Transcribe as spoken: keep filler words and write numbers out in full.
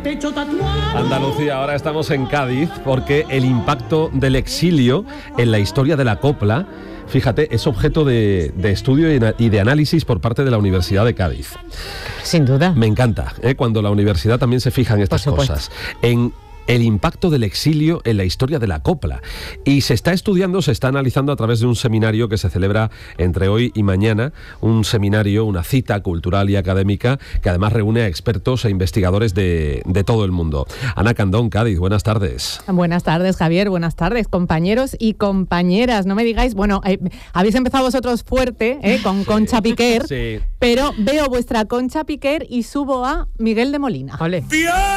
pecho tatuado. Andalucía, ahora estamos en Cádiz porque el impacto del exilio en la historia de la copla, fíjate, es objeto de, de estudio y de análisis por parte de la Universidad de Cádiz. Sin duda. Me encanta, ¿eh? Cuando la universidad también se fija en estas cosas. En el impacto del exilio en la historia de la copla. Y se está estudiando, se está analizando a través de un seminario que se celebra entre hoy y mañana, un seminario, una cita cultural y académica que además reúne a expertos e investigadores de, de todo el mundo. Ana Candón, Cádiz, buenas tardes. Buenas tardes, Javier, buenas tardes, compañeros y compañeras. No me digáis, bueno, eh, habéis empezado vosotros fuerte, eh, con sí. Concha Piquer, sí. Pero veo vuestra Concha Piquer y subo a Miguel de Molina. ¡Ole!